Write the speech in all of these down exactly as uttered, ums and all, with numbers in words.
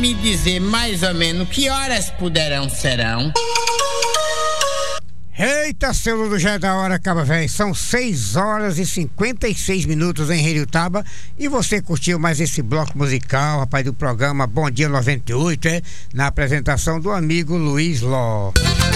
me dizer mais ou menos que horas puderão serão? Eita, celular, já é da hora, caba velho. São seis horas e cinquenta e seis minutos em Heriotaba. E você curtiu mais esse bloco musical, rapaz, do programa Bom Dia noventa e oito, é? Na apresentação do amigo Luiz Ló.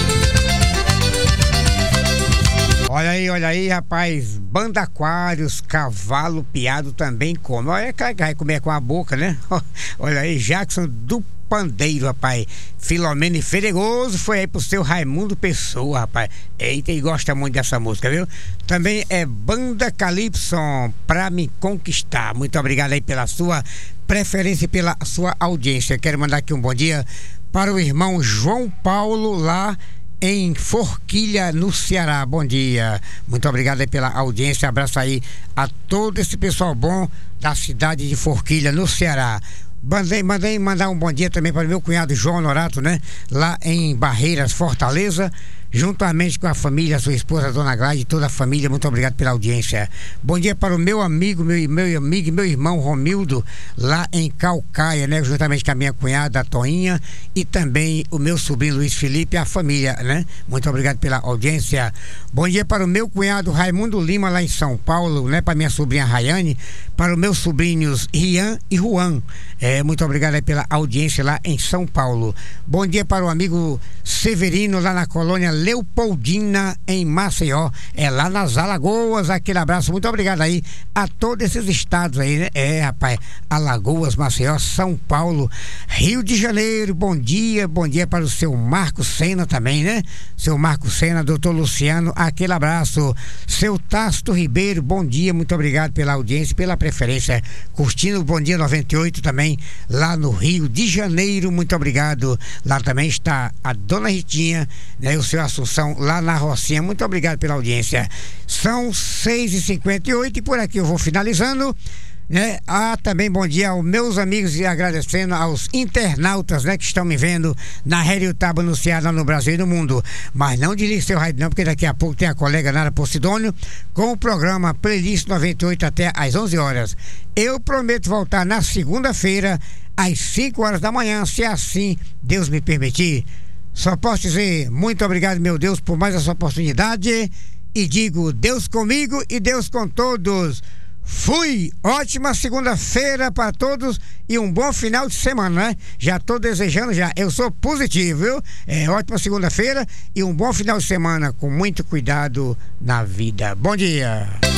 Olha aí, olha aí, rapaz, Banda Aquários, cavalo piado também come. Olha, que vai comer com a boca, né? Olha aí, Jackson do Pandeiro, rapaz. Filomeno Feregoso foi aí pro seu Raimundo Pessoa, rapaz. Eita, e gosta muito dessa música, viu? Também é Banda Calypson, Pra Me Conquistar. Muito obrigado aí pela sua preferência e pela sua audiência. Quero mandar aqui um bom dia para o irmão João Paulo, lá em Forquilha, no Ceará. Bom dia, muito obrigado aí pela audiência. Abraço aí a todo esse pessoal bom da cidade de Forquilha, no Ceará. Mandei, mandei mandar um bom dia também para o meu cunhado João Norato, né? Lá em Barreiras, Fortaleza, juntamente com a família, sua esposa, Dona Gladys, e toda a família. Muito obrigado pela audiência. Bom dia para o meu amigo, meu, meu amigo e meu irmão Romildo, lá em Calcaia, né? Juntamente com a minha cunhada, a Toinha, e também o meu sobrinho Luiz Felipe, a família, né? Muito obrigado pela audiência. Bom dia para o meu cunhado Raimundo Lima, lá em São Paulo, né? Para minha sobrinha Rayane, para os meus sobrinhos Rian e Juan. É, muito obrigado aí pela audiência lá em São Paulo. Bom dia para o amigo Severino, lá na colônia Leopoldina, em Maceió, é lá nas Alagoas. Aquele abraço, muito obrigado aí a todos esses estados aí, né? É, rapaz, Alagoas, Maceió, São Paulo, Rio de Janeiro. Bom dia, bom dia para o seu Marco Sena também, né? Seu Marco Sena, doutor Luciano, aquele abraço. Seu Tasto Ribeiro, bom dia, muito obrigado pela audiência, pela preferência, curtindo o Bom Dia noventa e oito também, lá no Rio de Janeiro. Muito obrigado. Lá também está a Dona Ritinha, né? O seu Assunção, lá na Rocinha. Muito obrigado pela audiência. São seis e cinquenta e oito e por aqui eu vou finalizando, né? Ah, também bom dia aos meus amigos e agradecendo aos internautas, né, que estão me vendo na Heriotaba, no Ceará, no Brasil e no mundo. Mas não desligue seu rádio não, porque daqui a pouco tem a colega Nara Posidônio com o programa Playlist noventa e oito até às onze horas. Eu prometo voltar na segunda-feira às cinco horas da manhã, se assim Deus me permitir. Só posso dizer muito obrigado, meu Deus, por mais essa oportunidade, e digo Deus comigo e Deus com todos. Fui! Ótima segunda-feira para todos e um bom final de semana, né? Já tô desejando, já. Eu sou positivo, viu? É, ótima segunda-feira e um bom final de semana com muito cuidado na vida. Bom dia!